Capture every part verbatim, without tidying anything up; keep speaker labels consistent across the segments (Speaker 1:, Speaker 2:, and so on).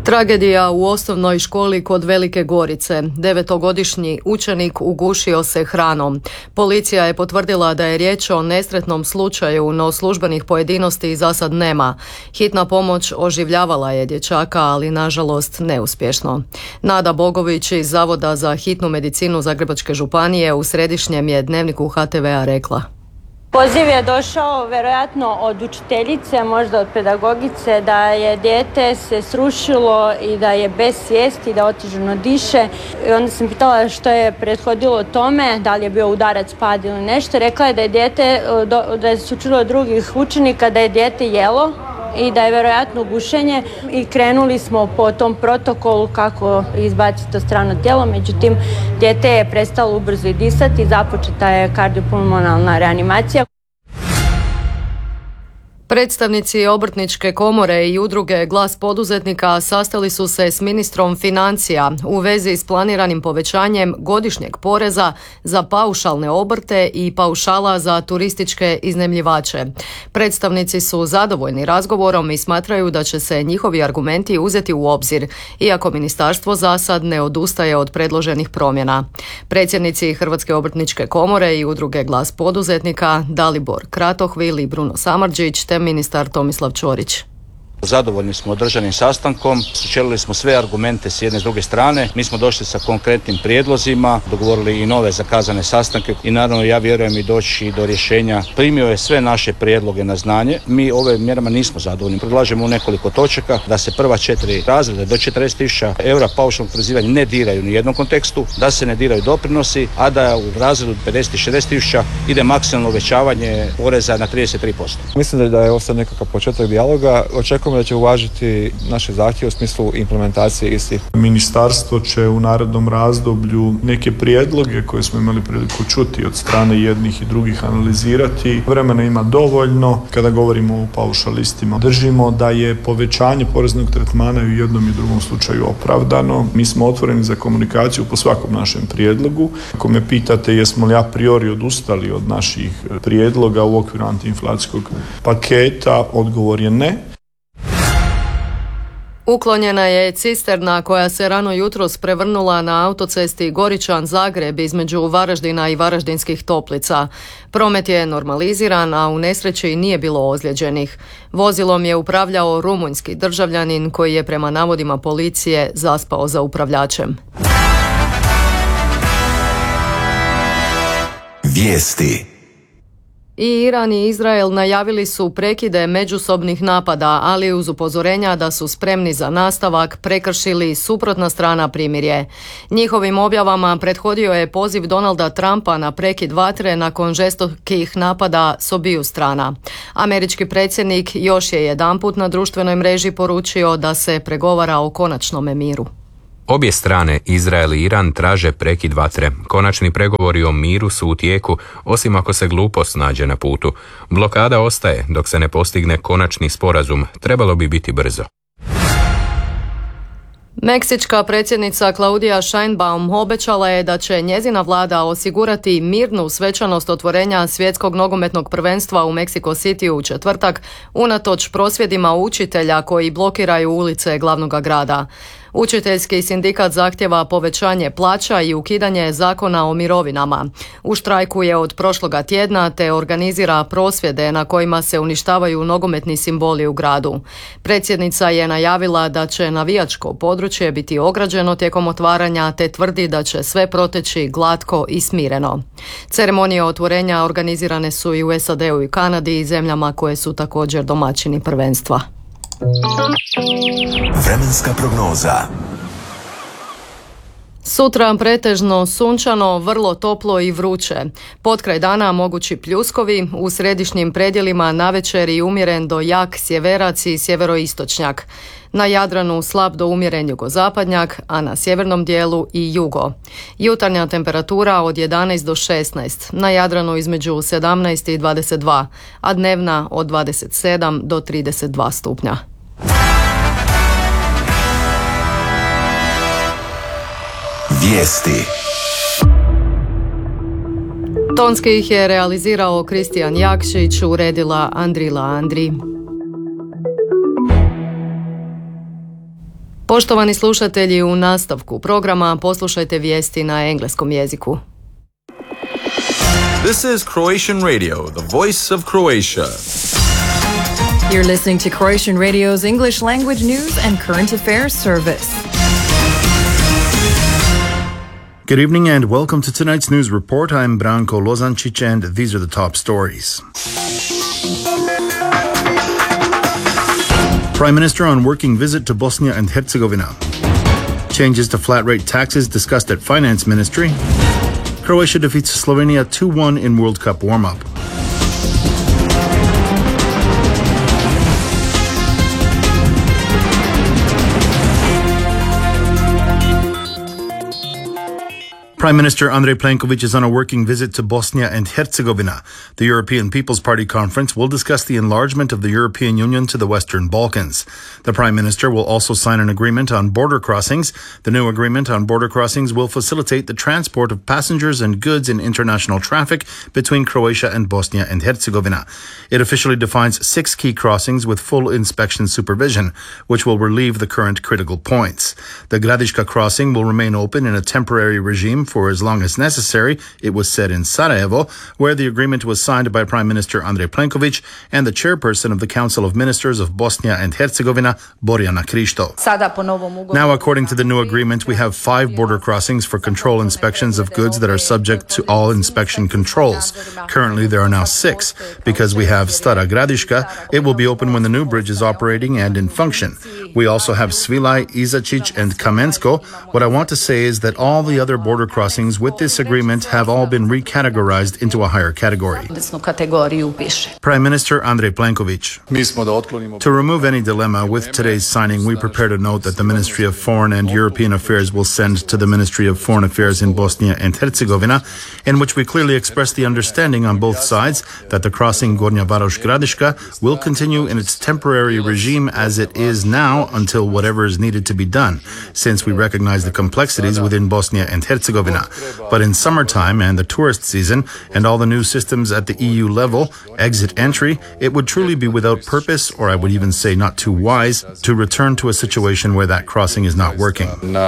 Speaker 1: Tragedija u osnovnoj školi kod Velike Gorice. Devetogodišnji učenik ugušio se hranom. Policija je potvrdila da je riječ o nesretnom slučaju, no službenih pojedinosti za sad nema. Hitna pomoć oživljavala je dječaka, ali nažalost neuspješno. Nada Bogović iz Zavoda za hitnu medicinu Zagrebačke županije u središnjem je Dnevniku ha te vea rekla.
Speaker 2: Poziv je došao vjerojatno od učiteljice, možda od pedagogice, da je dijete se srušilo i da je bez svijesti, da otežano diše. I onda sam pitala što je prethodilo tome, da li je bio udarac, pad ili nešto. Rekla je da je dijete, da se učilo od drugih učenika da je dijete jelo i da je vjerojatno gušenje, i krenuli smo po tom protokolu kako izbaciti to strano tijelo. Međutim, dijete je prestalo ubrzo i disati, započeta je kardiopulmonalna reanimacija.
Speaker 1: Predstavnici Obrtničke komore i udruge Glas poduzetnika sastali su se s ministrom financija u vezi s planiranim povećanjem godišnjeg poreza za paušalne obrte i paušala za turističke iznajmljivače. Predstavnici su zadovoljni razgovorom i smatraju da će se njihovi argumenti uzeti u obzir, iako ministarstvo za sad ne odustaje od predloženih promjena. Predsjednici Hrvatske obrtničke komore i udruge Glas poduzetnika Dalibor Kratohvil i Bruno Samardžić te ministar Tomislav Ćorić.
Speaker 3: Zadovoljni smo održanim sastankom, sučelili smo sve argumente s jedne i s druge strane, mi smo došli sa konkretnim prijedlozima, dogovorili i nove zakazane sastanke i naravno ja vjerujem i doći do rješenja. Primio je sve naše prijedloge na znanje, mi ove mjerama nismo zadovoljni. Predlažemo u nekoliko točaka da se prva četiri razrede do četrdeset tisuća eura paušalnog oporezivanja ne diraju ni u jednom kontekstu, da se ne diraju doprinosi, a da u razredu pedeset i šezdeset tisuća ide maksimalno uvećavanje poreza na trideset tri posto.
Speaker 4: Mislim da je ovo sad nekakav početak dijaloga, očekujemo da će uvažiti naše zahtjeve u smislu implementacije istih.
Speaker 5: Ministarstvo će u narednom razdoblju neke prijedloge koje smo imali priliku čuti od strane jednih i drugih analizirati. Vremena ima dovoljno. Kada govorimo o paušalistima, držimo da je povećanje poreznog tretmana u jednom i drugom slučaju opravdano. Mi smo otvoreni za komunikaciju po svakom našem prijedlogu. Ako me pitate jesmo li a priori odustali od naših prijedloga u okviru antiinflacijskog paketa, odgovor je ne.
Speaker 1: Uklonjena je cisterna koja se rano jutros prevrnula na autocesti Goričan-Zagreb između Varaždina i Varaždinskih Toplica. Promet je normaliziran, a u nesreći nije bilo ozlijeđenih. Vozilom je upravljao rumunjski državljanin koji je prema navodima policije zaspao za upravljačem.
Speaker 6: Vijesti.
Speaker 1: I Iran i Izrael najavili su prekide međusobnih napada, ali uz upozorenja da su spremni za nastavak prekršili suprotna strana primirje. Njihovim objavama prethodio je poziv Donalda Trumpa na prekid vatre nakon žestokih napada s obiju strana. Američki predsjednik još je jedanput na društvenoj mreži poručio da se pregovara o konačnome miru.
Speaker 7: Obje strane, Izrael i Iran, traže prekid vatre. Konačni pregovori o miru su u tijeku, osim ako se glupost nađe na putu. Blokada ostaje dok se ne postigne konačni sporazum. Trebalo bi biti brzo.
Speaker 1: Meksička predsjednica Claudia Sheinbaum obećala je da će njezina vlada osigurati mirnu svečanost otvorenja svjetskog nogometnog prvenstva u Mexico City u četvrtak, unatoč prosvjedima učitelja koji blokiraju ulice glavnog grada. Učiteljski sindikat zahtjeva povećanje plaća i ukidanje zakona o mirovinama. U štrajku je od prošloga tjedna te organizira prosvjede na kojima se uništavaju nogometni simboli u gradu. Predsjednica je najavila da će navijačko područje biti ograđeno tijekom otvaranja te tvrdi da će sve proteći glatko i smireno. Ceremonije otvorenja organizirane su i u S A D-u i Kanadi i zemljama koje su također domaćini prvenstva.
Speaker 6: Vremenska prognoza.
Speaker 1: Sutra pretežno sunčano, vrlo toplo i vruće. Potkraj dana mogući pljuskovi, u središnjim predjelima navečer i umjeren do jak sjeverac i sjeveroistočnjak. Na Jadranu slab do umjeren jugozapadnjak, a na sjevernom dijelu i jugo. Jutarnja temperatura od jedanaest do šesnaest, na Jadranu između sedamnaest i dvadeset dva, a dnevna od dvadeset sedam do trideset dva stupnja.
Speaker 6: Vijesti.
Speaker 1: Tonski ih je realizirao Kristijan Jakšić, uredila Andrila Andri. Poštovani slušatelji, u nastavku programa poslušajte vijesti na engleskom jeziku.
Speaker 8: This is Croatian Radio, the voice of Croatia.
Speaker 9: You're listening to Croatian Radio's English language news and current affairs service.
Speaker 10: Good evening and welcome to tonight's news report. I'm Branko Lozančić and these are the top stories. Prime Minister on working visit to Bosnia and Herzegovina. Changes to flat rate taxes discussed at Finance Ministry. Croatia defeats Slovenia two one in World Cup warm-up. Prime Minister Andrej Plenković is on a working visit to Bosnia and Herzegovina. The European People's Party conference will discuss the enlargement of the European Union to the Western Balkans. The Prime Minister will also sign an agreement on border crossings. The new agreement on border crossings will facilitate the transport of passengers and goods in international traffic between Croatia and Bosnia and Herzegovina. It officially defines six key crossings with full inspection supervision, which will relieve the current critical points. The Gradiška crossing will remain open in a temporary regime for as long as necessary, it was said in Sarajevo, where the agreement was signed by Prime Minister Andrej Plenković and the chairperson of the Council of Ministers of Bosnia and Herzegovina, Borjana Krišto. Now, according to the new agreement, we have five border crossings for control inspections of goods that are subject to all inspection controls. Currently, there are now six. Because we have Stara Gradiška, it will be open when the new bridge is operating and in function. We also have Svilaj, Izačić, and Kamensko. What I want to say is that all the other border crossings crossings with this agreement have all been recategorized into a higher category. Prime Minister Andrej Plenković. To remove any dilemma with today's signing, we prepared a note that the Ministry of Foreign and European Affairs will send to the Ministry of Foreign Affairs in Bosnia and Herzegovina, in which we clearly express the understanding on both sides that the crossing Gornja Varoš-Gradiška will continue in its temporary regime as it is now until whatever is needed to be done, since we recognize the complexities within Bosnia and Herzegovina. But in summertime and the tourist season and all the new systems at the E U level, exit entry, it would truly be without purpose, or I would even say not too wise, to return to a situation where that crossing is not working.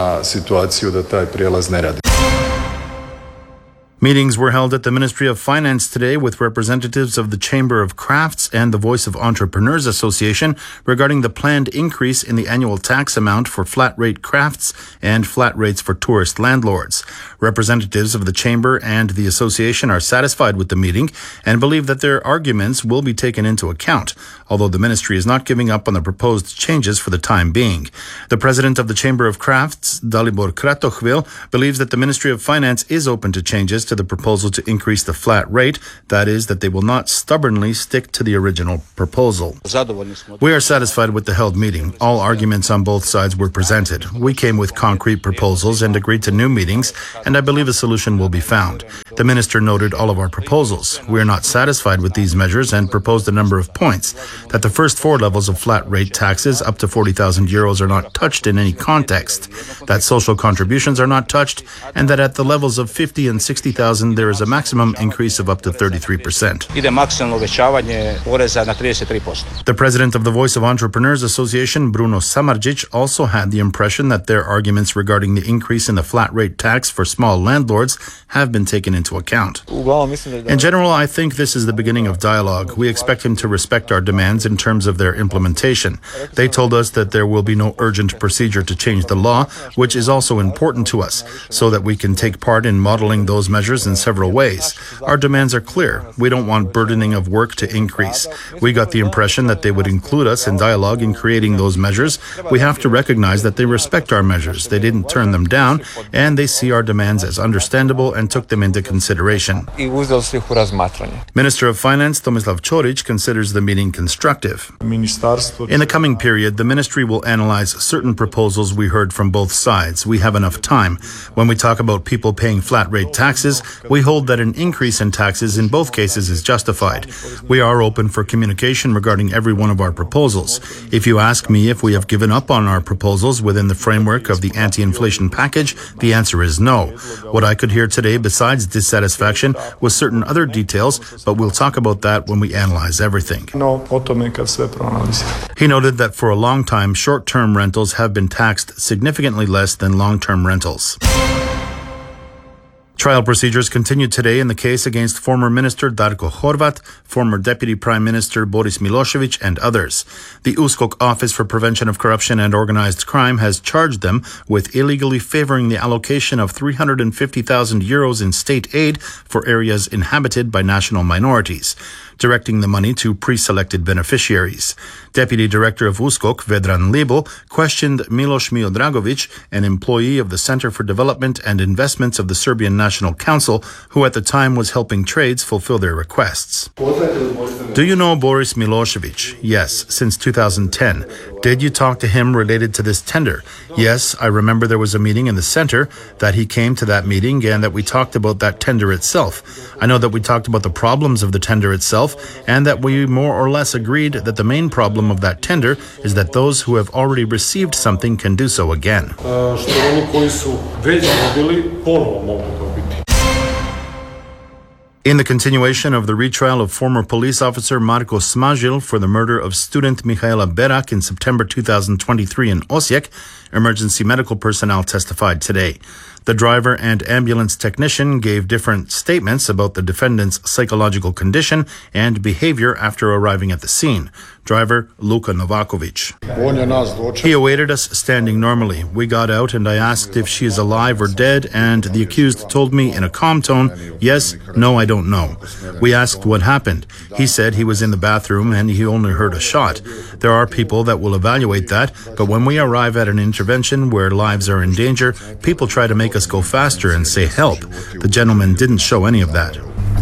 Speaker 10: Meetings were held at the Ministry of Finance today with representatives of the Chamber of Crafts and the Voice of Entrepreneurs Association regarding the planned increase in the annual tax amount for flat-rate crafts and flat rates for tourist landlords. Representatives of the Chamber and the Association are satisfied with the meeting and believe that their arguments will be taken into account, although the Ministry is not giving up on the proposed changes for the time being. The President of the Chamber of Crafts, Dalibor Kratochvil, believes that the Ministry of Finance is open to changes to the proposal to increase the flat rate, that is, that they will not stubbornly stick to the original proposal. We are satisfied with the held meeting. All arguments on both sides were presented. We came with concrete proposals and agreed to new meetings, and I believe a solution will be found. The Minister noted all of our proposals. We are not satisfied with these measures and proposed a number of points. That the first four levels of flat rate taxes up to forty thousand euros are not touched in any context, that social contributions are not touched, and that at the levels of fifty and sixty thousand there is a maximum increase of up to thirty-three percent. The president of the Voice of Entrepreneurs Association, Bruno Samardzic, also had the impression that their arguments regarding the increase in the flat rate tax for small landlords have been taken into account. In general, I think this is the beginning of dialogue. We expect him to respect our demands in terms of their implementation. They told us that there will be no urgent procedure to change the law, which is also important to us, so that we can take part in modeling those measures in several ways. Our demands are clear. We don't want burdening of work to increase. We got the impression that they would include us in dialogue in creating those measures. We have to recognize that they respect our measures. They didn't turn them down, and they see our demands as understandable and took them into consideration. Minister of Finance Tomislav Ćorić considers the meeting constructive. In the coming period, the ministry will analyze certain proposals we heard from both sides. We have enough time. When we talk about people paying flat rate taxes, taxes, we hold that an increase in taxes in both cases is justified. We are open for communication regarding every one of our proposals. If you ask me if we have given up on our proposals within the framework of the anti-inflation package, the answer is no. What I could hear today besides dissatisfaction was certain other details, but we'll talk about that when we analyze everything. He noted that for a long time, short-term rentals have been taxed significantly less than long-term rentals. Trial procedures continued today in the case against former Minister Darko Horvat, former Deputy Prime Minister Boris Milošević, and others. The U S K O K Office for Prevention of Corruption and Organized Crime has charged them with illegally favoring the allocation of three hundred fifty thousand euros in state aid for areas inhabited by national minorities, directing the money to pre-selected beneficiaries. Deputy Director of U S K O K, Vedran Libel, questioned Miloš Miodragović, an employee of the Center for Development and Investments of the Serbian National Council, who at the time was helping trades fulfill their requests. Do you know Boris Milošević? Yes, since two thousand ten. Did you talk to him related to this tender? Yes, I remember there was a meeting in the center, that he came to that meeting and that we talked about that tender itself. I know that we talked about the problems of the tender itself and that we more or less agreed that the main problem of that tender is that those who have already received something can do so again. In the continuation of the retrial of former police officer Marko Smažil for the murder of student Mihaela Berak in September two thousand twenty-three in Osijek, emergency medical personnel testified today. The driver and ambulance technician gave different statements about the defendant's psychological condition and behavior after arriving at the scene. Driver Luka Novakovic. He awaited us standing normally. We got out and I asked if she is alive or dead, and the accused told me in a calm tone, yes, no, I don't know. We asked what happened. He said he was in the bathroom and he only heard a shot. There are people that will evaluate that, but when we arrive at an intervention where lives are in danger, people try to make us go faster and say help. The gentleman didn't show any of that.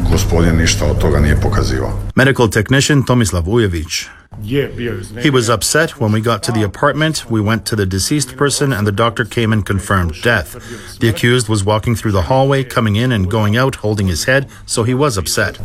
Speaker 10: Medical technician Tomislav Ujević. He was upset. When we got to the apartment, we went to the deceased person and the doctor came and confirmed death. The accused was walking through the hallway, coming in and going out, holding his head, so he was upset.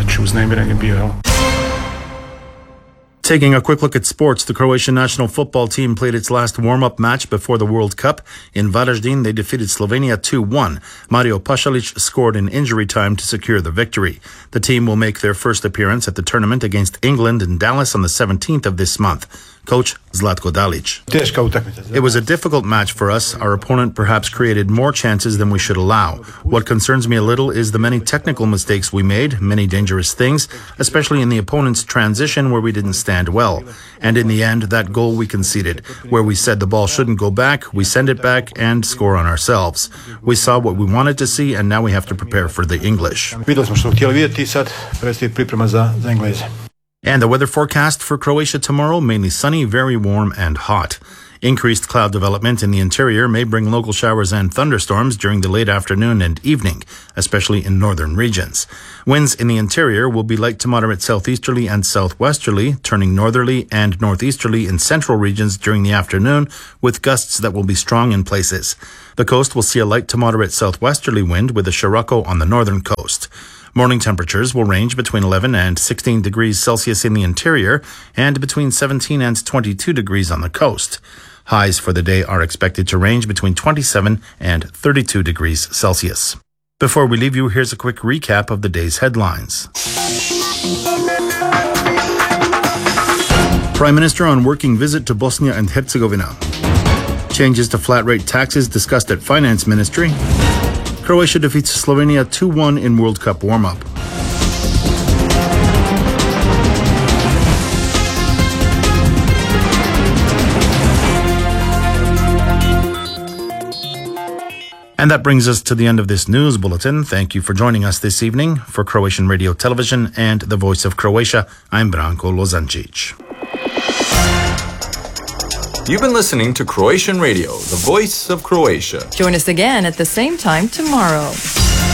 Speaker 10: Taking a quick look at sports, the Croatian national football team played its last warm-up match before the World Cup. In Varaždin, they defeated Slovenia two one. Mario Pašalić scored in injury time to secure the victory. The team will make their first appearance at the tournament against England in Dallas on the seventeenth of this month. Coach Zlatko Dalić. It was a difficult match for us. Our opponent perhaps created more chances than we should allow. What concerns me a little is the many technical mistakes we made, many dangerous things, especially in the opponent's transition where we didn't stand well. And in the end, that goal we conceded. Where we said the ball shouldn't go back, we send it back and score on ourselves. We saw what we wanted to see and now we have to prepare for the English. And the weather forecast for Croatia tomorrow, mainly sunny, very warm and hot. Increased cloud development in the interior may bring local showers and thunderstorms during the late afternoon and evening, especially in northern regions. Winds in the interior will be light to moderate southeasterly and southwesterly, turning northerly and northeasterly in central regions during the afternoon, with gusts that will be strong in places. The coast will see a light to moderate southwesterly wind with a scirocco on the northern coast. Morning temperatures will range between eleven and sixteen degrees Celsius in the interior and between seventeen and twenty-two degrees on the coast. Highs for the day are expected to range between twenty-seven and thirty-two degrees Celsius. Before we leave you, here's a quick recap of the day's headlines. Prime Minister on working visit to Bosnia and Herzegovina. Changes to flat rate taxes discussed at Finance Ministry. Croatia defeats Slovenia two one in World Cup warm-up. And that brings us to the end of this news bulletin. Thank you for joining us this evening. For Croatian Radio Television and the Voice of Croatia, I'm Branko Lozancic.
Speaker 8: You've been listening to Croatian Radio, the Voice of Croatia.
Speaker 9: Join us again at the same time tomorrow.